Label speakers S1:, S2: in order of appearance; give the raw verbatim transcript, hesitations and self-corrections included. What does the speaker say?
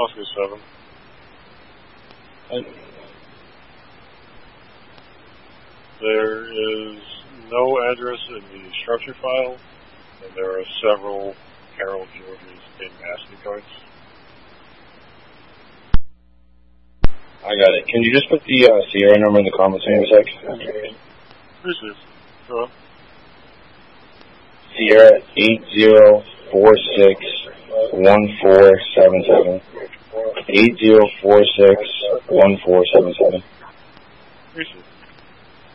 S1: Oscar seven.
S2: And
S1: there is no address in the structure file, and there are several Carol Georges in MasterCards.
S2: I got it. Can you just put the uh, Sierra number in the comments in a sec?
S1: This is, uh,
S2: Sierra eight zero four six one four seven seven. eight zero four six one four seven seven.
S1: this is.